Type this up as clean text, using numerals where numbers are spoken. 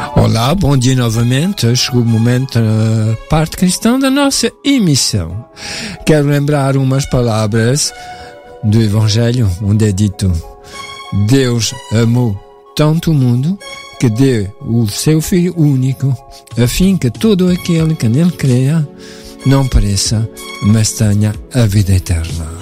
Olá, bom dia novamente. Chegou o momento da parte cristã da nossa emissão. Quero lembrar umas palavras do Evangelho, onde é dito: Deus amou tanto o mundo que deu o seu Filho único, a fim que todo aquele que nele creia não pereça, mas tenha a vida eterna.